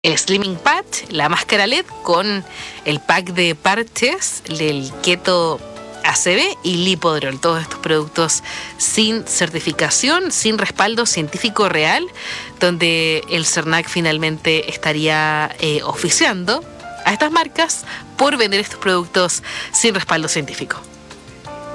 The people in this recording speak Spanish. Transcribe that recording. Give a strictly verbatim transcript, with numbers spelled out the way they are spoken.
el Slimming Patch, la máscara L E D con el pack de parches del Keto A C V y Lipodrol. Todos estos productos sin certificación, sin respaldo científico real, donde el CERNAC finalmente estaría eh, oficiando a estas marcas por vender estos productos sin respaldo científico.